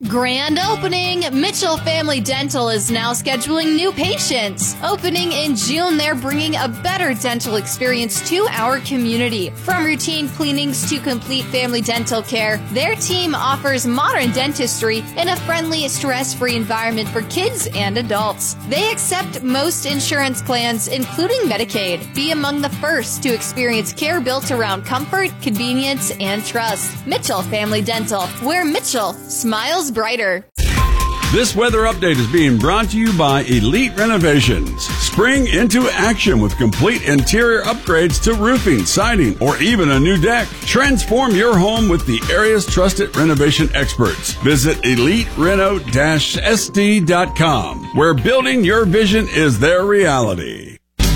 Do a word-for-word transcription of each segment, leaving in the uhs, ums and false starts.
Grand opening! Mitchell Family Dental is now scheduling new patients. Opening in June, they're bringing a better dental experience to our community. From routine cleanings to complete family dental care, their team offers modern dentistry in a friendly, stress-free environment for kids and adults. They accept most insurance plans, including Medicaid. Be among the first to experience care built around comfort, convenience, and trust. Mitchell Family Dental, where Mitchell smiles brighter. This weather update is being brought to you by Elite Renovations. Spring into action with complete interior upgrades to roofing, siding, or even a new deck. Transform your home with the area's trusted renovation experts. Visit elite reno dash s d dot com, where building your vision is their reality.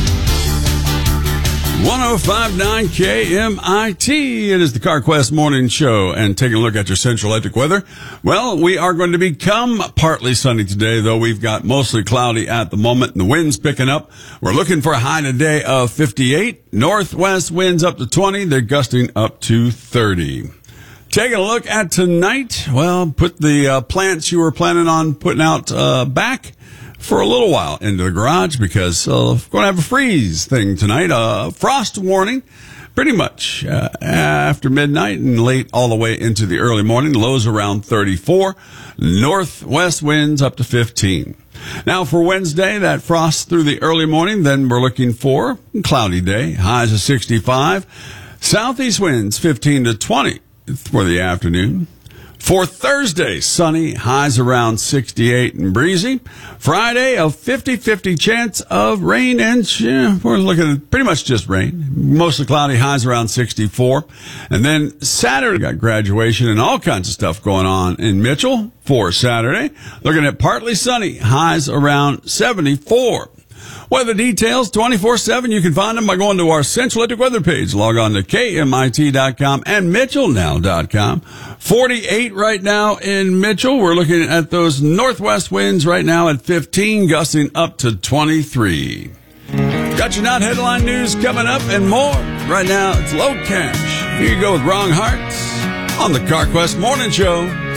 one oh five point nine K M I T. It is the CarQuest Morning Show. And taking a look at your Central Electric weather. Well, we are going to become partly sunny today, though we've got mostly cloudy at the moment, and the wind's picking up. We're looking for a high today of fifty-eight. Northwest winds up to twenty. They're gusting up to thirty. Taking a look at tonight. Well, put the uh, plants you were planning on putting out uh, back for a little while into the garage, because uh, we're going to have a freeze thing tonight. A uh, frost warning pretty much uh, after midnight and late all the way into the early morning. Lows around thirty-four. Northwest winds up to fifteen. Now for Wednesday, that frost through the early morning. Then we're looking for a cloudy day. Highs of sixty-five. Southeast winds fifteen to twenty for the afternoon. For Thursday, sunny, highs around sixty-eight and breezy. Friday, a fifty-fifty chance of rain, and yeah, we're looking at pretty much just rain. Mostly cloudy, highs around sixty-four. And then Saturday, got graduation and all kinds of stuff going on in Mitchell for Saturday. Looking at partly sunny, highs around seventy-four. Weather details twenty-four seven. You can find them by going to our Central Electric weather page. Log on to K M I T dot com and Mitchell Now dot com. forty-eight right now in Mitchell. We're looking at those northwest winds right now at fifteen, gusting up to twenty-three. Got your not headline news coming up and more. Right now, it's Low Cash. Here you go with Wrong Hearts on the CarQuest Morning Show.